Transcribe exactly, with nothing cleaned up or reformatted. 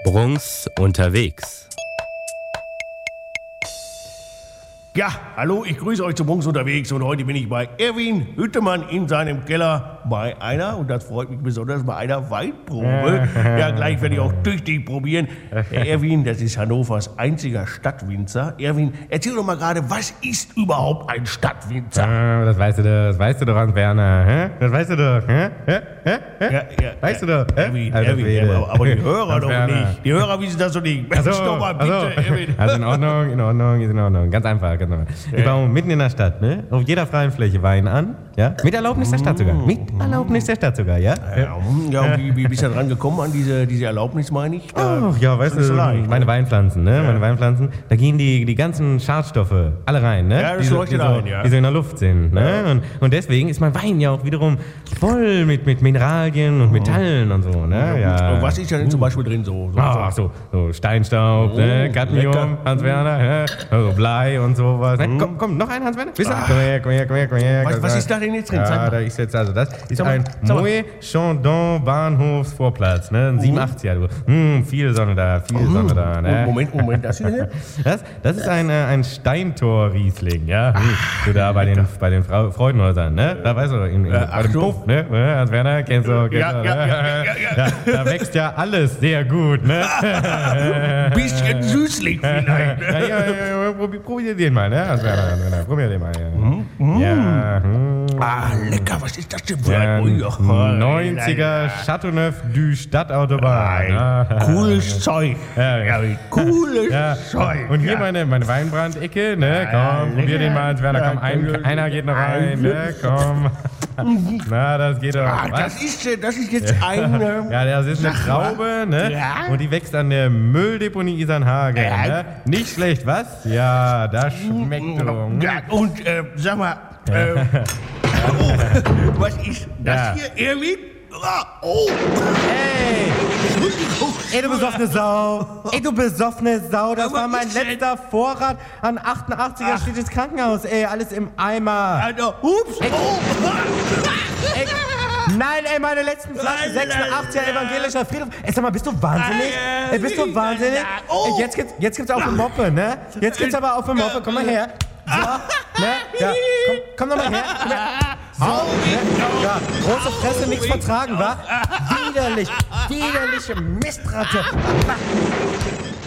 Rungs unterwegs. Ja, hallo, ich grüße euch zum Rungs unterwegs und heute bin ich bei Erwin Hüttemann in seinem Keller bei einer, und das freut mich besonders, bei einer Weinprobe. Ja, gleich werde ich auch tüchtig probieren. Herr Erwin, das ist Hannovers einziger Stadtwinzer. Erwin, erzähl doch mal gerade, was ist überhaupt ein Stadtwinzer? Ah, das weißt du doch, das weißt du doch, Hans Werner. Hä? Das weißt du doch. Hä? Hä? Hä? Ja, ja, weißt du doch. Hä? Erwin, Alter Erwin, Schwede. aber, aber die Hörer Hans doch Werner. nicht. Die Hörer wissen das doch nicht. Mensch, Achso, doch mal bitte, achso. Erwin. Also in Ordnung, in Ordnung, ist in Ordnung. Ganz einfach, ganz einfach. Wir bauen mitten in der Stadt, ne? Auf jeder freien Fläche Wein an, ja? Mit Erlaubnis der Stadt sogar. Mit Erlaubnis der Stadt sogar, ja? Ja, ja, und wie, wie bist du da dran gekommen an diese, diese Erlaubnis, meine ich? Ach ja, weißt du, ist so leicht, meine ne? Weinpflanzen, ne? Meine Weinpflanzen, da gehen die, die ganzen Schadstoffe alle rein, ne? Ja, das die so, leuchtet die so, ein, ja. Die so in der Luft sind, ne? Und, und deswegen ist mein Wein ja auch wiederum voll mit, mit Mineralien und Metallen und so, ne? Ja. Und was ist da denn zum Beispiel drin so? so Ach so, so Steinstaub, ne? Cadmium, lecker. Hans Werner, ne? Also Blei und sowas. Ne? Komm, komm, noch ein Hans Werner? Wisst ihr? Komm her, komm her, komm her, komm her. Was- was ist da denn jetzt drin? Sag Ja, mal. da ist jetzt, also das ist Sag mal, ein sag mal. Moët Chandon Bahnhofsvorplatz, ne? Ein siebenundachtziger, du. Hm, viel Sonne da, viel Sonne da, ne? Moment, Moment, das ist Das, das ist ein, äh, ein Steintor-Riesling, ja? Hm, du da bei den, bei den Frau, Freudenhäusern, ne? Da weißt du, in, in, bei dem Achtung. Puff, ne? Ja, Hans Werner, kennst du, kennst Ja, du, ja, ne? ja, ja, ja, ja. Da, da wächst ja alles sehr gut, ne? ein bisschen süßlich vielleicht. Ja, ja, ja, ja, probier, probier den mal, ne? Hans Werner, Hans Werner, probier den mal, ja. Ja, hm. Ah, lecker, was ist das denn für Ja, ein... Ui, ach, neunziger Chateauneuf du Stadtautobahn. Ja. Cooles Zeug. Ja, ja. Cooles Ja. Zeug. Und hier ja. meine, meine Weinbrandecke, ne? Komm, probier lecker. den mal, Hans Werner, komm, Ja, ein, komm. einer geht noch rein, ne? Komm. Na, das geht doch. Ah, Was? das ist, äh, das ist jetzt ein... äh, Ja, das ist eine Sag mal. Traube, ne? Ja. Und die wächst an der Mülldeponie Isernhagen, Ja. ne? Nicht schlecht, was? Ja, das schmeckt doch. Ja, und äh, sag mal, äh, oh, was ist das Ja. hier, Erwin? Ah, Oh, Ey! Ey, du besoffene Sau! Ey, du besoffene Sau! Das Aber war mein ist denn- letzter Vorrat an achtundachtziger Ach. steht ins Krankenhaus, ey, alles im Eimer! Alter, ups, oh. Ey, nein, ey, meine letzten Flaschen, sechsundachtziger evangelischer Friedhof. Ey, sag mal, bist du wahnsinnig? Ey, bist du wahnsinnig? Oh. Ey, jetzt gibt's, jetzt gibt's auf eine Moppe, ne? Jetzt gibt's aber auf eine Moppe, komm mal her. So, ne? Ja, komm, komm doch mal her. Komm her. So, ne? Ja, große Fresse, nichts vertragen, wa? Widerlich, widerliche Mistratte.